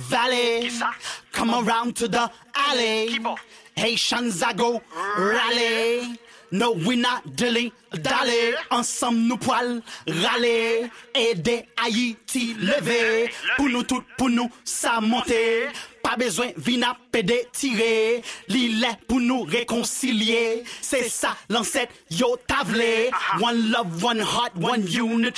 valley. Come around to the alley. Haitians I go rally. No, we not dilly dally. Ensemble nous poil râler. Aider Haïti lever. Pour nous tout, pour nous ça monter. Pas besoin vina pédé tirer. L'île pour nous réconcilier. C'est ça l'ancêtre yo tavlé. One love, one heart, one unity.